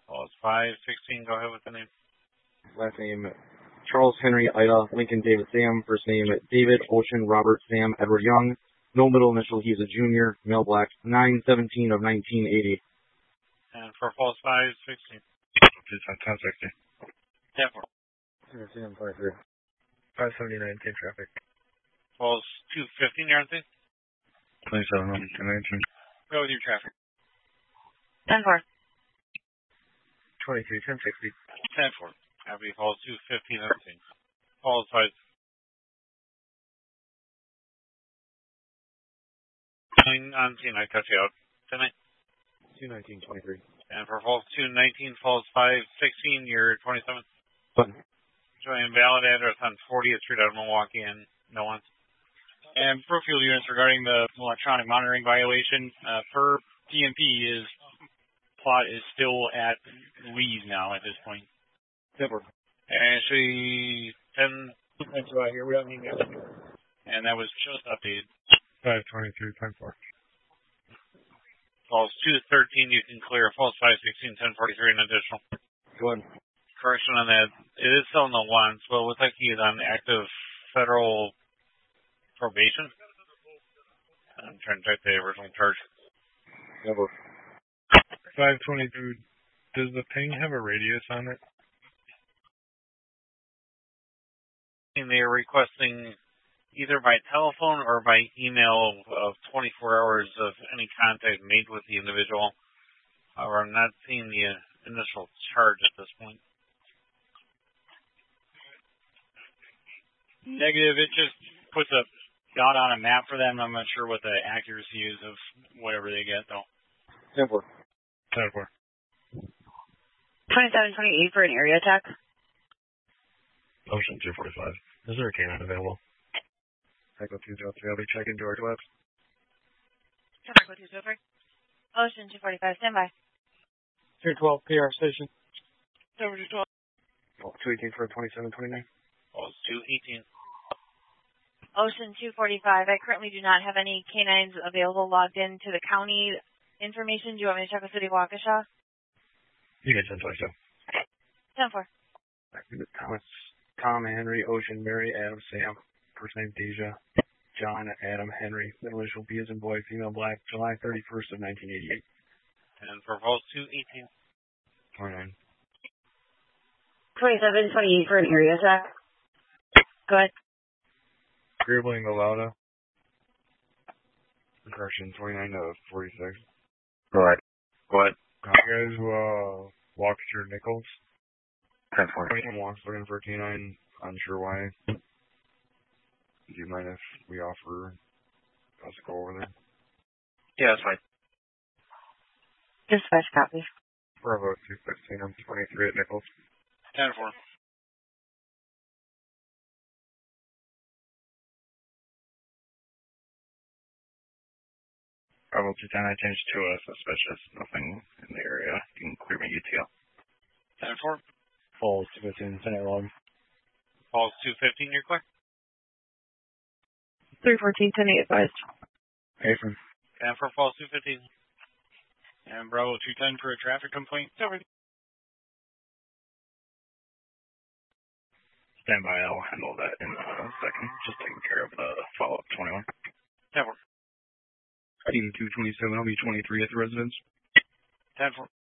Falls 516. Go ahead with the name. Last name, Charles Henry Ida Lincoln David Sam. First name, David Ocean Robert Sam Edward Young. No middle initial. He's a junior. Male black. 9/17 of 1980. And for falls 516. 1060. 10-4. 23. 579, same traffic. Falls 215. You're on scene. 27 on 1019. Go with your traffic. 10-4. 23, 1060. 10-4. Happy falls 215 on scene. Falls 5. On scene, I cut you out. 10-8. 219-23. And for falls 219, falls 516, you're 27. Button. Showing valid address on 40th Street out of Milwaukee and no one. And Brookfield units regarding the electronic monitoring violation, per DMP plot is still at Lee's now at this point. Simple. Actually, 10. That's right here. We don't need that. And that was just updated. 523, 10-4. Falls 213, you can clear. Falls 516, 1043, an additional. Go ahead. Correction on that. It is still no once, but it looks like he's on active federal probation. I'm trying to check the original charge. Number 522, does the ping have a radius on it? And they are requesting either by telephone or by email of 24 hours of any contact made with the individual. However, I'm not seeing the initial charge at this point. Negative. It just puts a dot on a map for them. I'm not sure what the accuracy is of whatever they get, though. 10-4. 10-4. 2728 for an area attack. Ocean 245. Is there a canine available? Echo 203, I'll be checking George West. Echo 203. Ocean 245, standby. 212, PR station. Over 212. 218 for 2729. Falls 218. Ocean 245, I currently do not have any canines available logged in to the county information. Do you want me to check with City of Waukesha? You get 1022. 10-4. Thomas, Tom, Henry, Ocean, Mary, Adam, Sam. First name Deja, John, Adam, Henry. Middle initial B as in boy, female black, July 31st of 1988. And for falls 218. 29. 2728 for an area attack. Go ahead. Gribbling Galauda. Correction 29 to 46. Go ahead. Hi guys, Walker Nichols. 10-4. Looking for canine, unsure why. Do you mind if we offer us to go over there? Yeah, that's fine. Dispatch copy. Bravo 215, I'm 23 at Nichols. 10-4. Bravo 210, I changed to a suspicious. Nothing in the area. You can clear me UTL. 10-4. Falls 215, Senate log. Falls 215, you're clear. 314, 10 advised. Affirm. And for falls 215. And Bravo 210 for a traffic complaint. Over. Stand by, I'll handle that in a second. Just taking care of the follow-up 21. 10-4. Heading 227, I'll be 23 at the residence. 10-4.